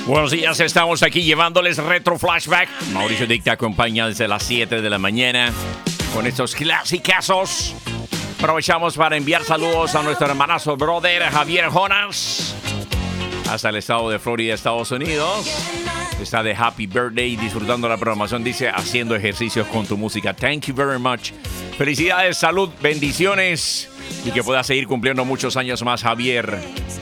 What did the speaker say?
Buenos días, estamos aquí llevándoles Retro Flashback. Mauricio Dick te acompaña desde las 7 de la mañana con estos clasicazos. Aprovechamos para enviar saludos a nuestro hermanazo brother Javier Jonas hasta el estado de Florida, Estados Unidos. Está de Happy Birthday disfrutando la programación, dice, haciendo ejercicios con tu música. Thank you very much. Felicidades, salud, bendiciones y que puedas seguir cumpliendo muchos años más, Javier.